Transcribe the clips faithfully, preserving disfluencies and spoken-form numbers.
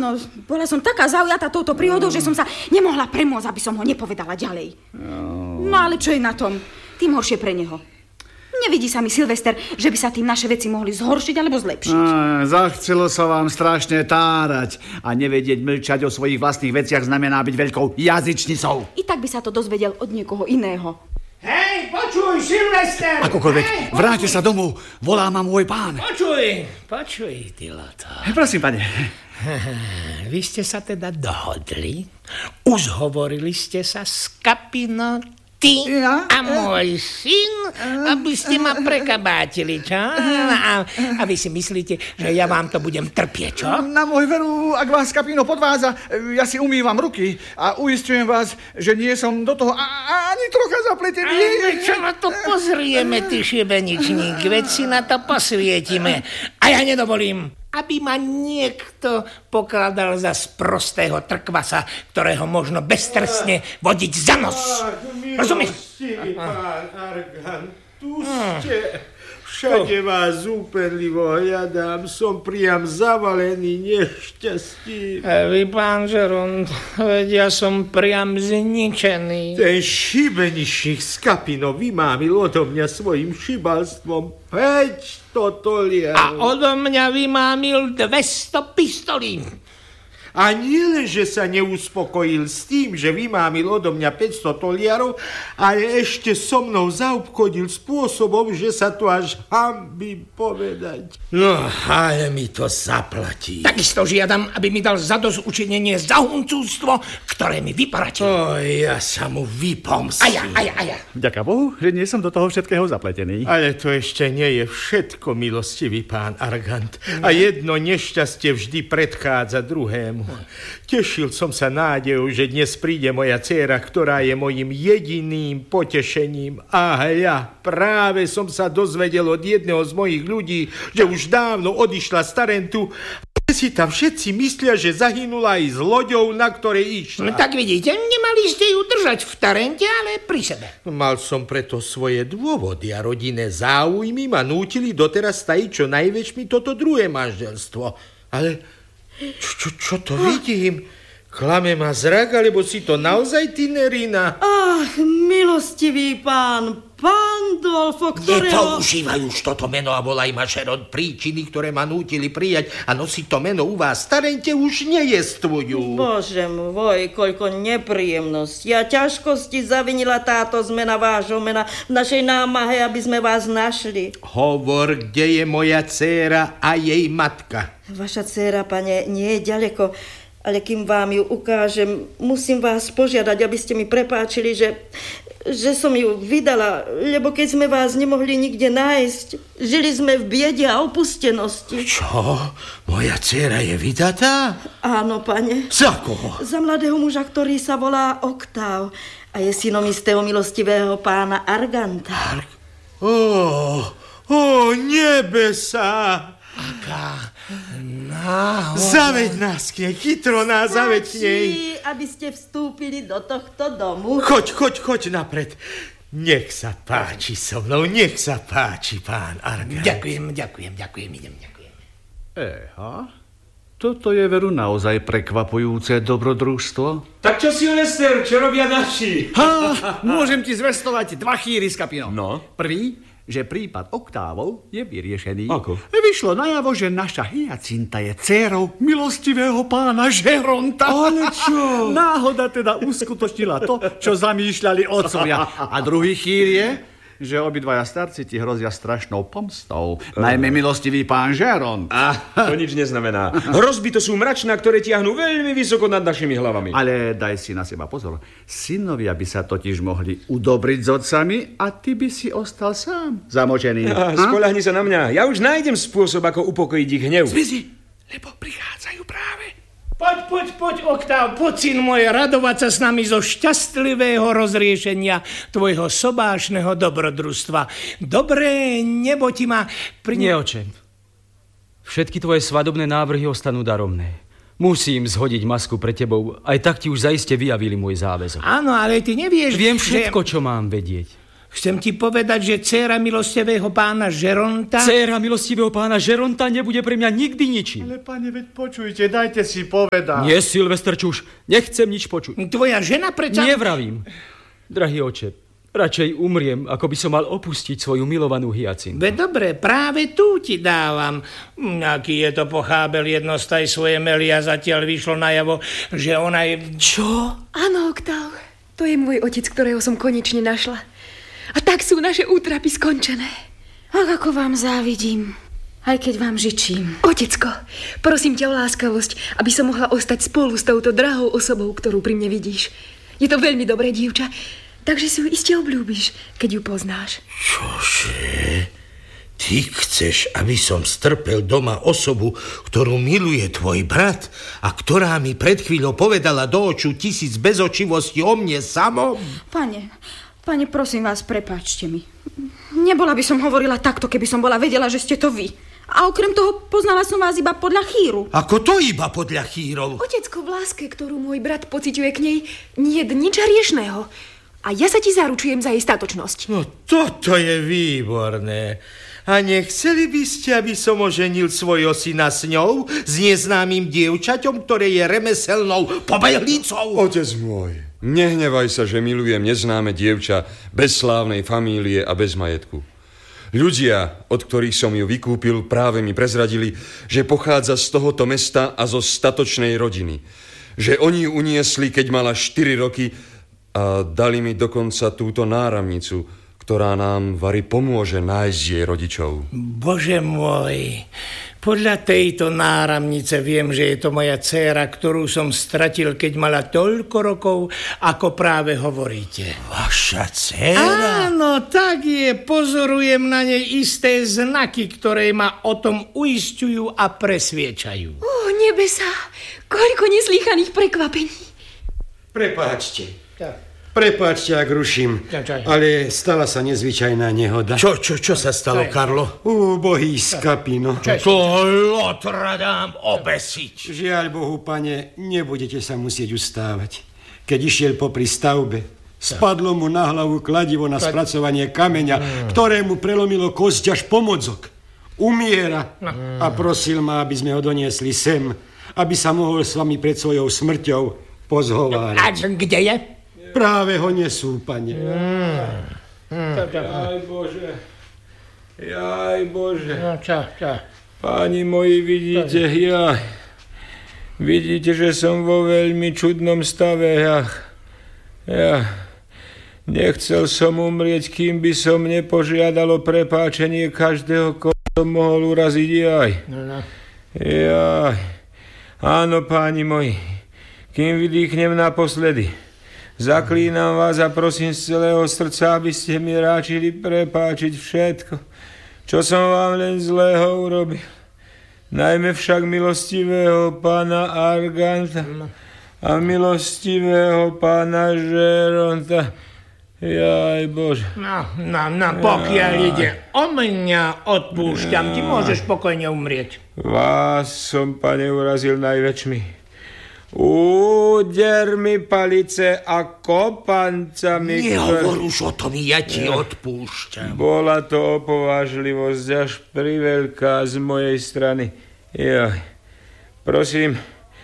Áno, bola som taká zaujatá touto príhodou, že som sa nemohla premôcť, aby som ho nepovedala ďalej. No ale čo je na tom? Tým horšie pre neho. Nevidí sa mi, Silvester, že by sa tým naše veci mohli zhoršiť alebo zlepšiť. Á, zachcelo sa vám strašne tárať a nevedieť mlčať o svojich vlastných veciach znamená byť veľkou jazyčnicou. I tak by sa to dozvedel od niekoho iného. Hej, počuj, Silvester! Akokoľvek, hej, vráťte sa domov, volá ma môj pán. Počuj, počuj, ty lato. Prosím, pane. Vy ste sa teda dohodli, uzhovorili ste sa s Kapino, ty ja? a môj syn, aby ste ma prekabátili, čo? A, a vy si myslíte, že ja vám to budem trpieť, čo? Na môj veru, ak vás Kapino podvádza, ja si umývam ruky a uisťujem vás, že nie som do toho a, a, ani trocha zapletený. Aj, čo na to pozrieme, ty šibeničník, veď si na to posvietime. A ja nedovolím, aby ma niekto pokladal za sprostého trkvasa, ktorého možno beztrestne vodiť za nos. Rozumieš? Milostivý pán Argant, tu ste. Všade vás úpenlivo hľadám, som priam zavalený nešťastím. A vy, pán Žeront, veď ja som priam zničený. Ten šibeničník z Kapino vymámil odo mňa svojim šibalstvom päť totoliarov. A odo mňa vymámil dvesto pistolí. A nie len, že sa neuspokojil s tým, že vymámil odo mňa päťsto toliarov, ale ešte so mnou zaobchodil spôsobom, že sa to až hanbí povedať. No, ale mi to zaplatí. Takisto žiadam, aby mi dal zadozučinenie za huncúctvo, ktoré mi vyparatil. O, ja sa mu vypomstím. A ja, a ja, a ja. Vďaka Bohu, že nie som do toho všetkého zapletený. Ale to ešte nie je všetko, milostivý pán Argant. A jedno nešťastie vždy predchádza druhému. Tešil som sa nádejou, že dnes príde moja dcéra, ktorá je mojim jediným potešením. A ja práve som sa dozvedel od jedného z mojich ľudí, že už dávno odišla z Tarentu. Si tam všetci myslia, že zahynula aj s loďou, na ktorej išla. No, tak vidíte, nemali ste ju držať v Tarente, ale pri sebe. Mal som preto svoje dôvody a rodinné záujmy ma nútili doteraz tajiť čo najväčšmi toto druhé manželstvo. Ale čo, čo, čo to vidím? Klame ma zrak, alebo si to naozaj ty, Nerina? Ach, milostivý pán Pandolfo, ktorého... Nepoužívaj už toto meno a volaj ma Žeront. Príčiny, ktoré ma nútili prijať a nosiť to meno u vás v Tarente, už nejestvujú. Bože môj, koľko nepríjemnosť. Ja ťažkosti zavinila táto zmena vášho mena v našej námahe, aby sme vás našli. Hovor, kde je moja dcéra a jej matka. Vaša dcéra, pane, nie je ďaleko, ale kým vám ju ukážem, musím vás požiadať, aby ste mi prepáčili, že, že som ju vydala, lebo keď sme vás nemohli nikde nájsť, žili sme v biede a opustenosti. Čo? Moja dcéra je vydatá? Áno, pane. Za koho? Za mladého muža, ktorý sa volá Oktáv a je synom istého milostivého pána Arganta. Arg... Ó, ó, nebesa! Aká náhoda. Zaveď nás k nej, chytro nás, zaveď k nej. Aby ste vstúpili do tohto domu. Choď, choď, choď napred. Nech sa páči so mnou, nech sa páči, pán Argant. Ďakujem, ďakujem, ďakujem, idem, ďakujem. Eha, toto je veru naozaj prekvapujúce dobrodružstvo. Tak čo, Silvester, čo robia naši? Ha, môžem ti zvestovať dva chýry s Kapinom. No? Prvý, že prípad Oktávov je vyriešený. Ako? Vyšlo najavo, že naša Hyacinta je dcérou milostivého pána Žeronta. Ale čo? Náhoda teda uskutočnila to, čo zamýšľali otcovia. A druhý chýr je, že obidvaja starci ti hrozia strašnou pomstou. Najmä milostivý pán Žeront. A to nič neznamená. Hrozby to sú mračná, ktoré tiahnu veľmi vysoko nad našimi hlavami. Ale daj si na seba pozor. Synovia by sa totiž mohli udobriť s otcami a ty by si ostal sám zamočený. A, spoľahni sa na mňa. Ja už nájdem spôsob, ako upokojiť ich hnev. Zmizi, lebo prichádzajú práve. Poď, poď, poď, Oktáv, poď, syn môj, radovať sa s nami zo šťastlivého rozriešenia tvojho sobášneho dobrodružstva. Dobré nebo ti ma... Pri... Nie, oče. Všetky tvoje svadobné návrhy ostanú daromné. Musím zhodiť masku pre tebou, aj tak ti už zaiste vyjavili môj záväzok. Áno, ale ty nevieš... Viem všetko, že... čo mám vedieť. Chcem ti povedať, že dcéra milostivého pána Žeronta... Dcéra milostivého pána Žeronta nebude pre mňa nikdy ničím. Ale pane, veď počujte, dajte si povedať. Nie, Silvester Čuš, nechcem nič počuť. Tvoja žena prečo... Nevravím. Drahý oče, radšej umriem, ako by som mal opustiť svoju milovanú Hyacintu. Veď dobre, práve tu ti dávam. Aký je to pochábel jednostaj svoje Meli a zatiaľ vyšlo najavo, že ona je... Čo? Áno, Oktav. To je môj otec, ktorého som konečne našla. A tak sú naše útrapy skončené. Ach, ako vám závidím. Aj keď vám žičím. Otecko, prosím ťa o láskavosť, aby som mohla ostať spolu s touto drahou osobou, ktorú pri mne vidíš. Je to veľmi dobré dievča, takže si ju iste obľúbiš, keď ju poznáš. Čože? Ty chceš, aby som strpel doma osobu, ktorú miluje tvoj brat a ktorá mi pred chvíľou povedala do oču tisíc bezočivosti o mne samom? Pane... Pane, prosím vás, prepáčte mi. Nebola by som hovorila takto, keby som bola vedela, že ste to vy. A okrem toho poznala som vás iba podľa chýru. Ako to iba podľa chýrov? Otecko, v láske, ktorú môj brat pociťuje k nej, nie je nič riešného. A ja sa ti zaručujem za jej statočnosť. No toto je výborné. A nechceli by ste, aby som oženil svojho syna s ňou, s neznámym dievčaťom, ktoré je remeselnou pobehlicou? Otec môj, nehnevaj sa, že milujem neznáme dievča bez slávnej famílie a bez majetku. Ľudia, od ktorých som ju vykúpil, práve mi prezradili, že pochádza z tohoto mesta a zo statočnej rodiny. Že oni ju uniesli, keď mala štyri roky a dali mi dokonca túto náramnicu, ktorá nám vari pomôže nájsť jej rodičov. Bože môj, podľa tejto náramnice viem, že je to moja dcéra, ktorú som stratil, keď mala toľko rokov, ako práve hovoríte. Vaša dcéra? Áno, tak je. Pozorujem na nej isté znaky, ktoré ma o tom uisťujú a presviečajú. Ó, nebesa, koľko neslýchaných prekvapení. Prepáčte. Tak. Prepáčte, ak ruším, ale stala sa nezvyčajná nehoda. Čo, čo, čo sa stalo, Karlo? Úbohý skapino. To lotra dám obesiť. Žiaľ Bohu, pane, nebudete sa musieť ustávať. Keď išiel popri stavbe, spadlo mu na hlavu kladivo na spracovanie kameňa, ktorému prelomilo kosť až po mozog. Umiera a prosil ma, aby sme ho doniesli sem, aby sa mohol s vami pred svojou smrťou pozhovárať. A kde je? Práve ho nesú, pane. Mm. Mm. Jaj Bože. Jaj Bože. No čo, čo? Páni moji, vidíte, ja... Vidíte, že som vo veľmi čudnom stave. Ja... Ja... Nechcel som umrieť, kým by som nepožiadal o prepáčenie každého, koho som mohol uraziť. Jaj. No, no. Jaj. Áno, páni moji. Kým vydýchnem naposledy. Zaklínam vás a prosím z celého srdca, aby ste mi ráčili prepáčiť všetko, čo som vám len zlého urobil. Najmä však milostivého pána Arganta a milostivého pána Žeronta. Jaj Bože. No, no, no, pokiaľ ja. ide o mňa, odpúšťam, ty môžeš pokojne umrieť. Vás som, pane, urazil najväčšmi. Úder mi palice a kopancami... Nehovor už o tom, ja ti ja. odpúšťam. Bola to opovážlivosť až priveľká z mojej strany. Jaj. Prosím,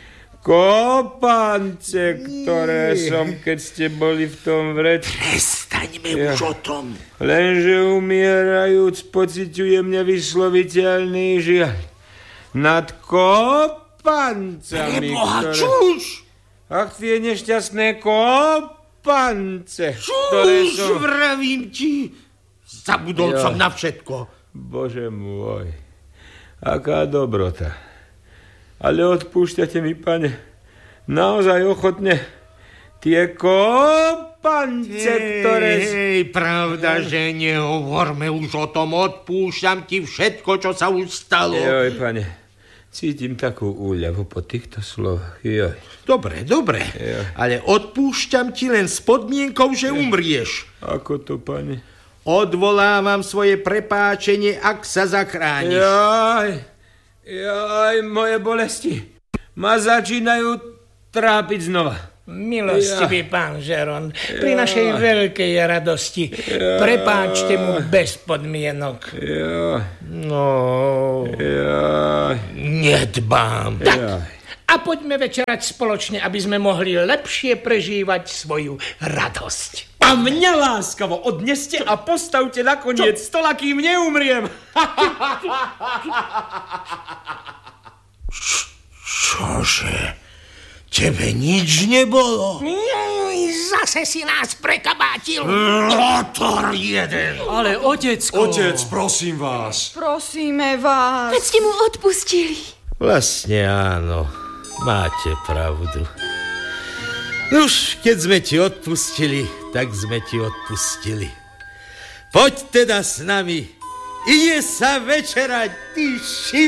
kopance, ktoré Nie. som, keď ste boli v tom vreti... Prestaňme ja. už o tom. Lenže umierajúc pociťujem nevysloviteľný žiaľ. Nad kop... pancami, Preboha, ktoré... čuž! Ach, tie nešťastné kopance, čuž, ktoré som... vravím ti! Zabudol jo. som na všetko. Bože môj, aká dobrota. Ale odpúšťate mi, pane, naozaj ochotne tie kopance, hej, ktoré... Hej, pravda, že nehovorme už o tom, odpúšťam ti všetko, čo sa už stalo. Joj, pane. Cítim takú úľavu po týchto slovách. Joj. Dobre, dobre. Joj. Ale odpúšťam ti len s podmienkou, že Joj. umrieš. Ako to, pane? Odvolávam svoje prepáčenie, ak sa zachrániš. Jaj, jaj, moje bolesti ma začínajú trápiť znova. Milostivý ja. pán Žeron, pri ja. našej veľkej radosti ja. prepáčte mu bez podmienok. Ja. No, ja. nedbám. Tak, ja. a poďme večerať spoločne, aby sme mohli lepšie prežívať svoju radosť. A mňa láskavo odneste a postavte nakoniec stôl, kým neumriem. Čože? Tebe nič nebolo? Jej, zase si nás prekabátil. Lotor jeden. Ale otecko... Otec, prosím vás. Prosíme vás. Veď ste mu odpustili. Vlastne áno, máte pravdu. Nuž, keď sme ti odpustili, tak sme ti odpustili. Poď teda s nami. Ide sa večerať, ty ši...